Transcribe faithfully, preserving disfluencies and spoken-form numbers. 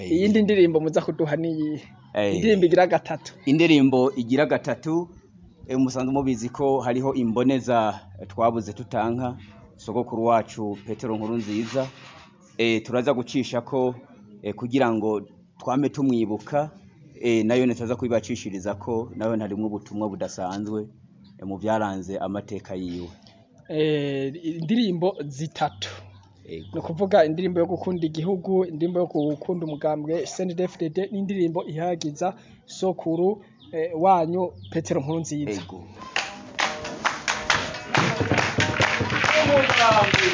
iyindi ndirimbo muza kuduha niyihe? Indirimbo igira gatatu. Indirimbo igira gatatu musanzwe mubizi ko hariho imboneza twabuze tutanka sogokuru wacu Petero Nkurunziza, turaza gucisha ko kugira ngo twame tumwibuka, nayo netaza kubibacishiriza ko nayo ntarimwe ubutumwa budasanzwe mu byaranze amateka yiwe. Indirimbo zitatu no kuvuga indirimbo yo gukunda igihugu, indirimbo yo gukunda umugambwe C N D D F D D n'indirimbo ihagiza sokuru wanyu Petero Nkurunziza.